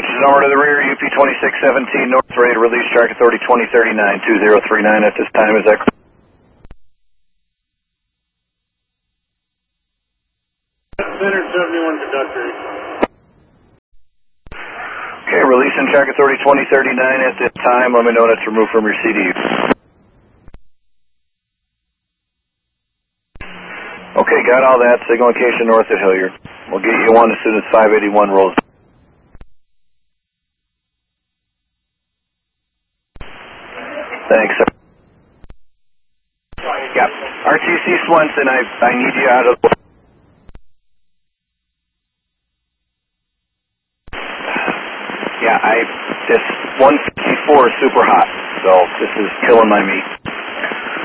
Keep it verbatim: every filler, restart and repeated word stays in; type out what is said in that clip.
Switch the number to the rear, U P twenty-six seventeen North, ready to release track authority twenty thirty-nine, two zero three nine at this time. Is that correct? Center seventy-one conductor. Okay, releasing track authority twenty thirty-nine at this time. Let me know when it's removed from your C D U. Okay, got all that. Signal location north at Hilliard. We'll get you one as soon as five eighty-one rolls. Thanks. Yeah, R T C Swenson, I, I need you out of... Yeah, I, this one fifty-four is super hot, so this is killing my meat.